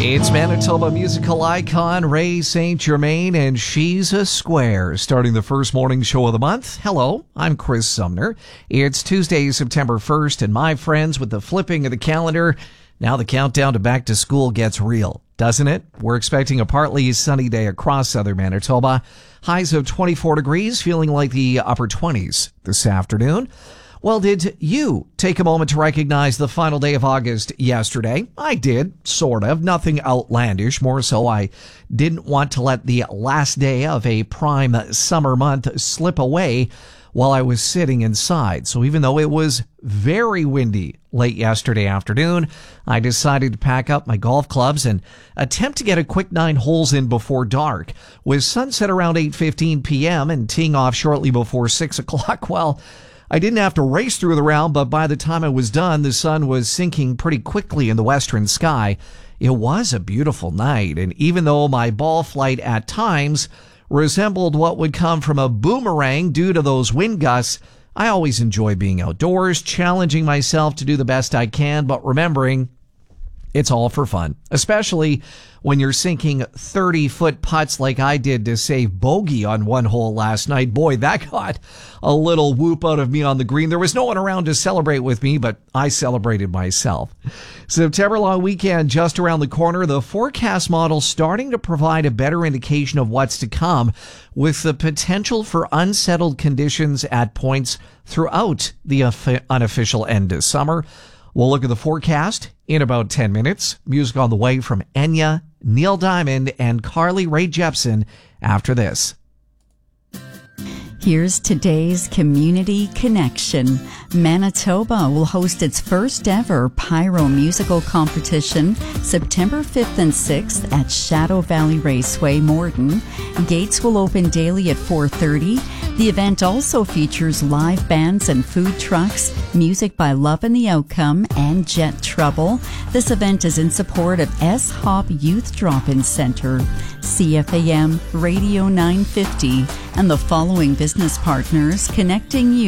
It's Manitoba musical icon Ray St. Germain, and She's a Square, starting the first morning show of the month. Hello, I'm Chris Sumner. It's Tuesday, September 1st, and my friends, with the flipping of the calendar, now the countdown to back to school gets real, doesn't it? We're expecting a partly sunny day across southern Manitoba. Highs of 24 degrees, feeling like the upper 20s this afternoon. Well, did you take a moment to recognize the final day of August yesterday? I did, sort of. Nothing outlandish. More so, I didn't want to let the last day of a prime summer month slip away while I was sitting inside. So even though it was very windy late yesterday afternoon, I decided to pack up my golf clubs and attempt to get a quick 9 holes in before dark. With sunset around 8:15 p.m. and teeing off shortly before 6 o'clock, well, I didn't have to race through the round, but by the time I was done, the sun was sinking pretty quickly in the western sky. It was a beautiful night, and even though my ball flight at times resembled what would come from a boomerang due to those wind gusts, I always enjoy being outdoors, challenging myself to do the best I can, but remembering it's all for fun, especially when you're sinking 30-foot putts like I did to save bogey on one hole last night. Boy, that got a little whoop out of me on the green. There was no one around to celebrate with me, but I celebrated myself. September long weekend just around the corner. The forecast model starting to provide a better indication of what's to come, with the potential for unsettled conditions at points throughout the unofficial end of summer. We'll look at the forecast in about 10 minutes. Music on the way from Enya, Neil Diamond, and Carly Rae Jepsen after this. Here's today's Community Connection. Manitoba will host its first ever Pyro musical competition September 5th and 6th at Shadow Valley Raceway, Morden. Gates will open daily at 4:30. The event also features live bands and food trucks, music by Love and the Outcome and Jet Trouble. This event is in support of S-Hop Youth Drop-In Center, CFAM Radio 950, and the following business partners connecting you